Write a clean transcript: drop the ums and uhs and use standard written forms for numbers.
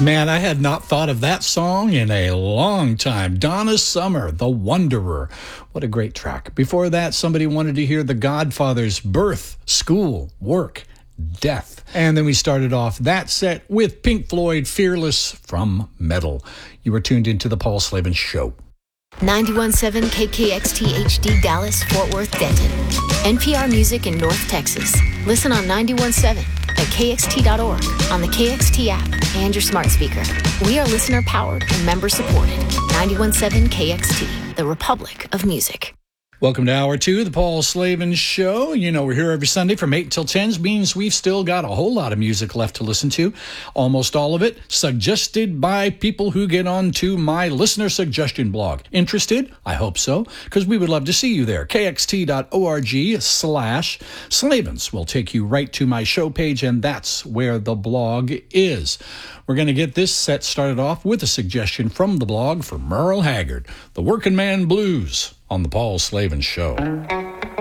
Man, I had not thought of that song in a long time. Donna Summer, The Wanderer. What a great track. Before that, somebody wanted to hear The Godfather's Birth, School, Work, Death. And then we started off that set with Pink Floyd, Fearless from Metal. You were tuned into the Paul Slavin Show. 91.7 KKXT HD Dallas, Fort Worth, Denton. NPR Music in North Texas. Listen on 91.7 at kxt.org, on the KXT app, and your smart speaker. We are listener-powered and member-supported. 91.7 KXT, the Republic of Music. Welcome to Hour 2, the Paul Slavin Show. You know, we're here every Sunday from 8 till 10, means we've still got a whole lot of music left to listen to. Almost all of it suggested by people who get onto my listener suggestion blog. Interested? I hope so, because we would love to see you there. kxt.org/Slavins will take you right to my show page, and that's where the blog is. We're going to get this set started off with a suggestion from the blog for Merle Haggard, The Working Man Blues, on the Paul Slavin Show.